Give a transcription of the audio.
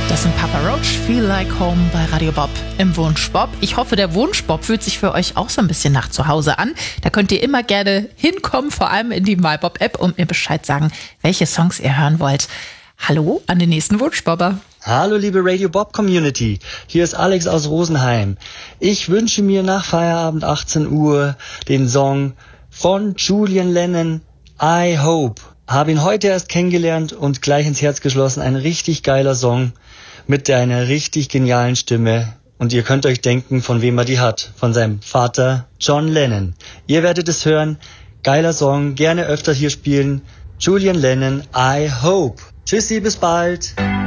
Das sind Papa Roach, Feel Like Home bei Radio Bob im Wunschbob. Ich hoffe, der Wunschbob fühlt sich für euch auch so ein bisschen nach zu Hause an. Da könnt ihr immer gerne hinkommen, vor allem in die MyBob-App und mir Bescheid sagen, welche Songs ihr hören wollt. Hallo an den nächsten Wunschbobber. Hallo liebe Radio Bob Community, hier ist Alex aus Rosenheim. Ich wünsche mir nach Feierabend 18 Uhr den Song von Julian Lennon, I Hope. Habe ihn heute erst kennengelernt und gleich ins Herz geschlossen. Ein richtig geiler Song mit einer richtig genialen Stimme. Und ihr könnt euch denken, von wem er die hat. Von seinem Vater John Lennon. Ihr werdet es hören. Geiler Song, gerne öfter hier spielen. Julian Lennon, I Hope. Tschüssi, bis bald.